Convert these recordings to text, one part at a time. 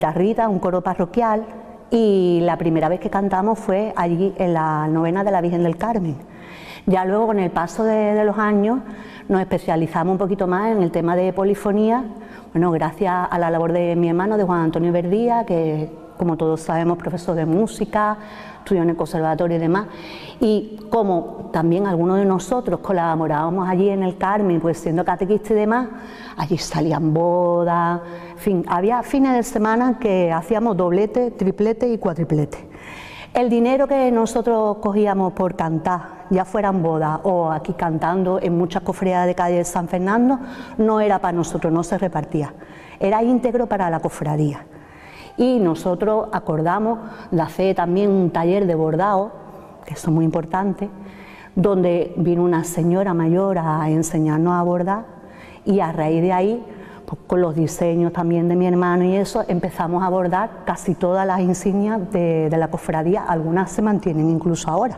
Rita, un coro parroquial, y la primera vez que cantamos fue allí en la novena de la Virgen del Carmen. Ya luego, con el paso de los años, nos especializamos un poquito más en el tema de polifonía, bueno, gracias a la labor de mi hermano, de Juan Antonio Verdía, que, como todos sabemos, profesor de música, estudió en el conservatorio y demás, y como también algunos de nosotros colaborábamos allí en el Carmen, pues siendo catequistas y demás, allí salían bodas, en fin, había fines de semana que hacíamos doblete, triplete y cuatriplete. El dinero que nosotros cogíamos por cantar, ya fueran bodas o aquí cantando en muchas cofradías de calle de San Fernando, no era para nosotros, no se repartía, era íntegro para la cofradía. Y nosotros acordamos de hacer también un taller de bordado, que eso es muy importante, donde vino una señora mayor a enseñarnos a bordar, y a raíz de ahí, pues, con los diseños también de mi hermano y eso, empezamos a bordar casi todas las insignias de la cofradía, algunas se mantienen incluso ahora.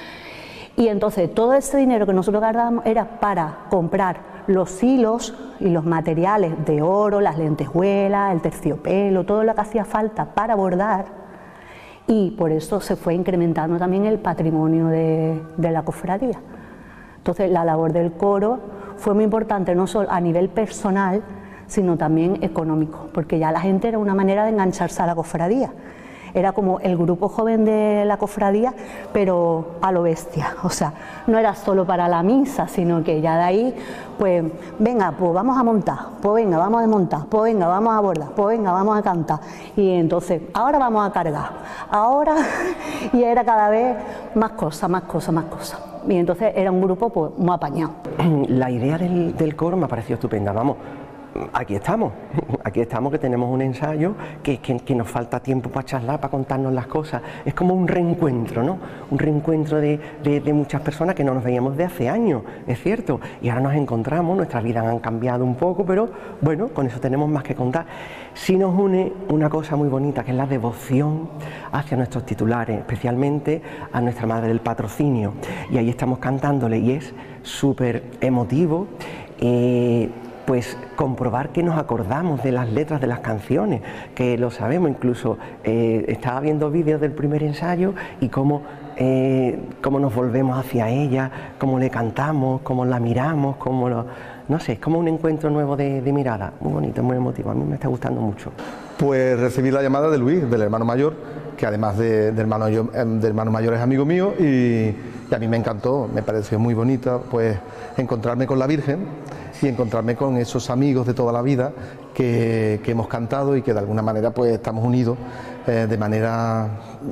Y entonces todo ese dinero que nosotros guardábamos era para comprar los hilos y los materiales de oro, las lentejuelas, el terciopelo, todo lo que hacía falta para bordar, y por eso se fue incrementando también el patrimonio de la cofradía. Entonces la labor del coro fue muy importante, no solo a nivel personal, sino también económico, porque ya la gente era una manera de engancharse a la cofradía. Era como el grupo joven de la cofradía, pero a lo bestia, o sea, no era solo para la misa, sino que ya de ahí, pues venga, pues vamos a montar, pues venga, vamos a desmontar, pues venga, vamos a bordar, pues venga, vamos a cantar, y entonces, ahora vamos a cargar, ahora, y era cada vez más cosas, más cosas, más cosas, y entonces era un grupo pues muy apañado. La idea del coro me ha parecido estupenda, vamos. Aquí estamos que tenemos un ensayo, que nos falta tiempo para charlar, para contarnos las cosas. Es como un reencuentro, ¿no? Un reencuentro de muchas personas que no nos veíamos de hace años, es cierto, y ahora nos encontramos, nuestras vidas han cambiado un poco, pero bueno, con eso tenemos más que contar. Sí nos une una cosa muy bonita, que es la devoción hacia nuestros titulares, especialmente a nuestra Madre del Patrocinio, y ahí estamos cantándole, y es súper emotivo, pues comprobar que nos acordamos de las letras de las canciones, que lo sabemos, incluso estaba viendo vídeos del primer ensayo y cómo nos volvemos hacia ella, cómo le cantamos, cómo la miramos, no sé, es como un encuentro nuevo de mirada, muy bonito, muy emotivo, a mí me está gustando mucho. Pues recibí la llamada de Luis, del hermano mayor, que además de hermano mayor es amigo mío, y a mí me encantó, me pareció muy bonita, pues encontrarme con la Virgen y encontrarme con esos amigos de toda la vida que hemos cantado y que de alguna manera pues estamos unidos de manera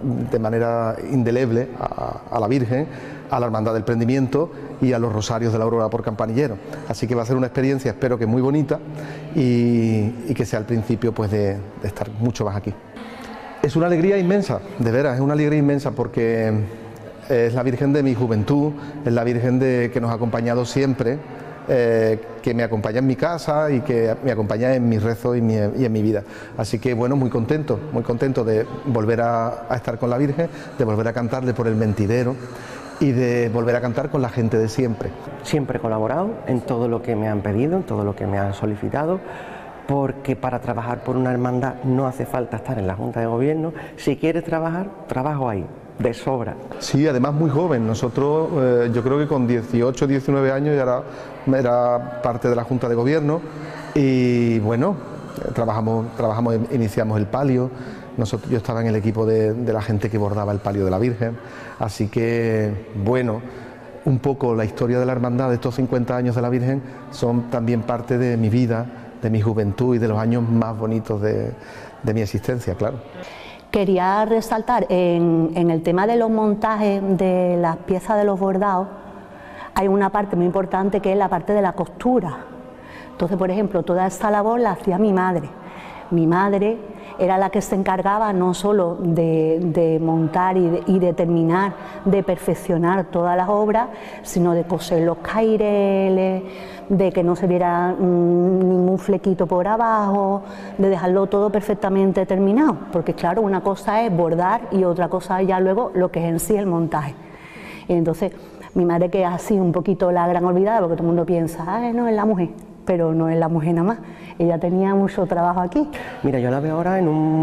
indeleble a la Virgen, a la Hermandad del Prendimiento y a los Rosarios de la Aurora por Campanillero. Así que va a ser una experiencia, espero que muy bonita, y que sea el principio pues de estar mucho más aquí. Es una alegría inmensa, de veras, es una alegría inmensa, porque es la Virgen de mi juventud, es la Virgen que nos ha acompañado siempre, que me acompaña en mi casa y que me acompaña en mis rezos y en mi vida. Así que bueno, muy contento de volver a estar con la Virgen, de volver a cantarle por el mentidero y de volver a cantar con la gente de siempre. Siempre he colaborado en todo lo que me han pedido, en todo lo que me han solicitado, porque para trabajar por una hermandad no hace falta estar en la Junta de Gobierno. Si quieres trabajar, trabajo ahí, de sobra. Sí, además muy joven. Nosotros, yo creo que con 18, 19 años ya era parte de la Junta de Gobierno, y bueno, iniciamos el palio. Yo estaba en el equipo de la gente que bordaba el palio de la Virgen, así que bueno, un poco la historia de la hermandad de estos 50 años de la Virgen son también parte de mi vida, de mi juventud y de los años más bonitos de mi existencia, claro. Quería resaltar en el tema de los montajes de las piezas de los bordados, hay una parte muy importante que es la parte de la costura. Entonces, por ejemplo, toda esta labor la hacía mi madre. Mi madre era la que se encargaba no solo de montar y de terminar, de perfeccionar todas las obras, sino de coser los caireles, de que no se viera ningún flequito por abajo, de dejarlo todo perfectamente terminado, porque claro, una cosa es bordar y otra cosa ya luego lo que es en sí el montaje. Y entonces mi madre, que es así un poquito la gran olvidada, porque todo el mundo piensa, no, es la mujer, pero no es la mujer nada más, ella tenía mucho trabajo aquí. Mira, yo la veo ahora en un